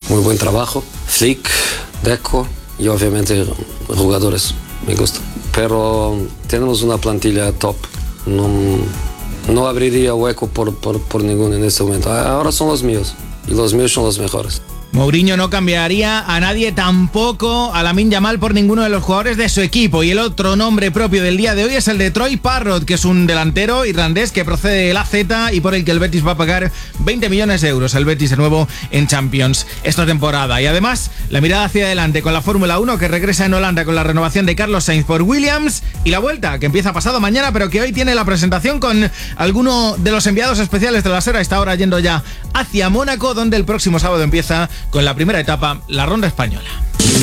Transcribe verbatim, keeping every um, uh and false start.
muy buen trabajo. Flick, Deco y obviamente jugadores, me gusta. Pero tenemos una plantilla top. No, no abriría hueco por, por, por ninguno en este momento. Ahora son los míos y los míos son los mejores. Mourinho no cambiaría a nadie, tampoco a Lamine Yamal, por ninguno de los jugadores de su equipo. Y el otro nombre propio del día de hoy es el de Troy Parrott, que es un delantero irlandés que procede del A Z y por el que el Betis va a pagar veinte millones de euros. El Betis de nuevo en Champions esta temporada. Y además, la mirada hacia adelante con la Fórmula uno, que regresa en Holanda con la renovación de Carlos Sainz por Williams, y la Vuelta, que empieza pasado mañana, pero que hoy tiene la presentación con alguno de los enviados especiales de la SER. Está ahora yendo ya hacia Mónaco, donde el próximo sábado empieza con la primera etapa, la Ronda Española.